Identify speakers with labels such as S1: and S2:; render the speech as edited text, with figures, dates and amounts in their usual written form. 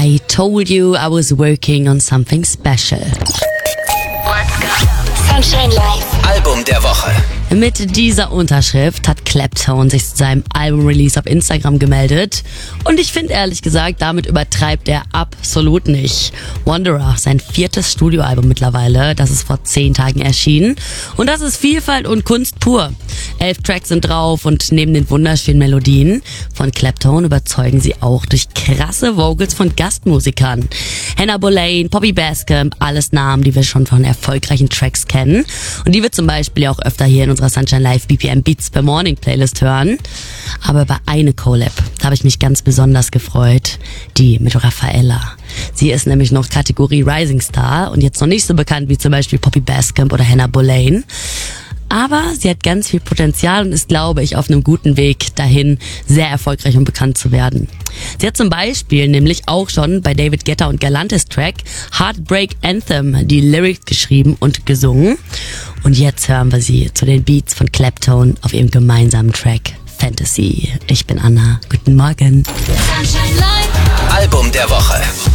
S1: I told you I was working on something special.
S2: Sunshine Live.
S3: Album der Woche.
S1: Mit dieser Unterschrift hat Clapton sich zu seinem Album-Release auf Instagram gemeldet. Und ich finde ehrlich gesagt, damit übertreibt er absolut nicht. Wanderer, sein 4. Studioalbum mittlerweile, das ist vor 10 Tagen erschienen. Und das ist Vielfalt und Kunst pur. 11 Tracks sind drauf und neben den wunderschönen Melodien von Clapton überzeugen sie auch durch krasse Vocals von Gastmusikern. Hannah Boleyn, Poppy Bascomb, alles Namen, die wir schon von erfolgreichen Tracks kennen. Und die wir zum Beispiel auch öfter hier in unserer Sunshine Live BPM Beats per Morning Playlist hören. Aber bei eine Collab, da habe ich mich ganz besonders gefreut. Die mit Raffaella. Sie ist nämlich noch Kategorie Rising Star und jetzt noch nicht so bekannt wie zum Beispiel Poppy Bascomb oder Hannah Boleyn. Aber sie hat ganz viel Potenzial und ist, glaube ich, auf einem guten Weg dahin, sehr erfolgreich und bekannt zu werden. Sie hat zum Beispiel nämlich auch schon bei David Guetta und Galantis Track Heartbreak Anthem die Lyrics geschrieben und gesungen. Und jetzt hören wir sie zu den Beats von Clapton auf ihrem gemeinsamen Track Fantasy. Ich bin Anna. Guten Morgen.
S2: Sunshine Live.
S3: Album der Woche.